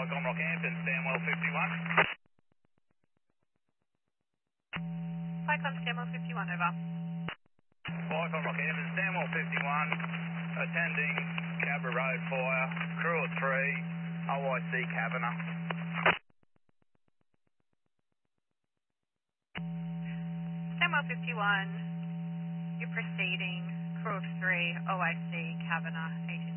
Icon Rockhampton, Stanwell 51. Icon Stanwell 51, over. Icon Rockhampton, Stanwell 51, attending Cabra Road fire, crew of 3, OIC Kavanagh. Stanwell 51, you're proceeding, crew of 3, OIC Kavanagh, 18.